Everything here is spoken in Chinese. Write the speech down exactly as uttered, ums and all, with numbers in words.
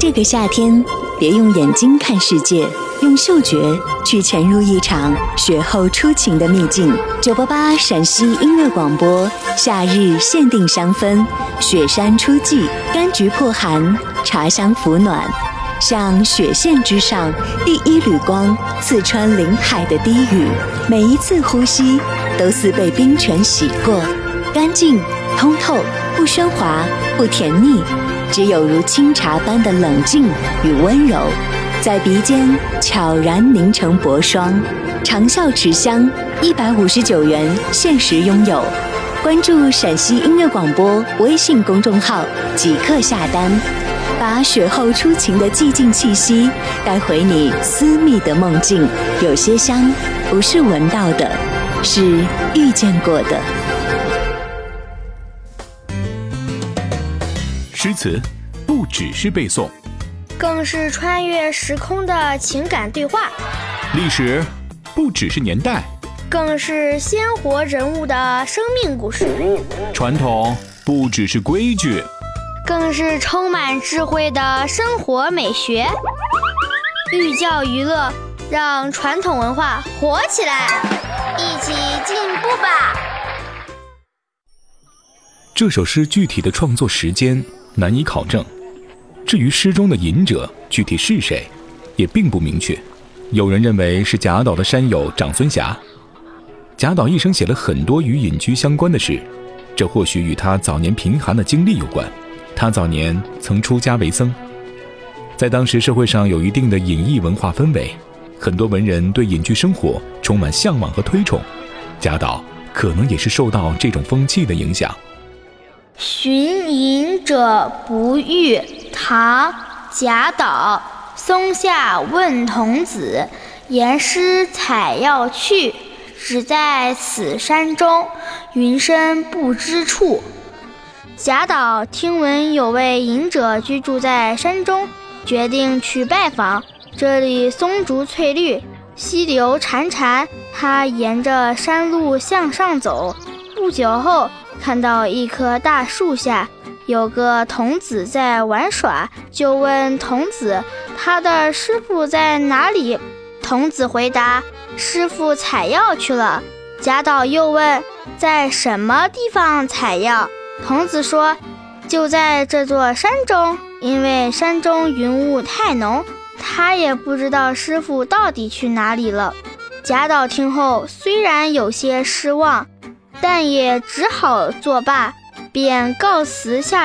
这个夏天，别用眼睛看世界，用嗅觉去潜入一场雪后初晴的秘境。九八八陕西音乐广播，夏日限定香氛，雪山初霁，柑橘破寒，茶香抚暖。像雪线之上第一缕光，刺穿林海的低语，每一次呼吸都似被冰泉洗过，干净通透，不喧哗，不甜腻，只有如清茶般的冷静与温柔，在鼻尖悄然凝成薄霜。长效持香，一百五十九元限时拥有。关注陕西音乐广播微信公众号，即刻下单，把雪后初晴的寂静气息带回你私密的梦境。有些香不是闻到的，是遇见过的。 诗词不只是背诵， 更是穿越时空的情感对话。 历史不只是年代， 更是鲜活人物的生命故事。 传统不只是规矩， 更是充满智慧的生活美学。寓教于乐，让传统文化活起来，一起进步吧。 这首诗具体的创作时间难以考证，至于诗中的隐者具体是谁，也并不明确。有人认为是贾岛的山友长孙霞。贾岛一生写了很多与隐居相关的诗，这或许与他早年贫寒的经历有关。他早年曾出家为僧，在当时社会上有一定的隐逸文化氛围，很多文人对隐居生活充满向往和推崇，贾岛可能也是受到这种风气的影响。 寻隐者不遇，唐·贾岛。松下问童子，言师采药去，只在此山中，云深不知处。贾岛听闻有位隐者居住在山中，决定去拜访。这里松竹翠绿，溪流潺潺，他沿着山路向上走，不久后看到一棵大树下有个童子在玩耍，就问童子他的师傅在哪里。童子回答，师傅采药去了。贾岛又问，在什么地方采药？童子说，就在这座山中，因为山中云雾太浓，他也不知道师傅到底去哪里了。贾岛听后虽然有些失望，但也只好作罢，便告辞下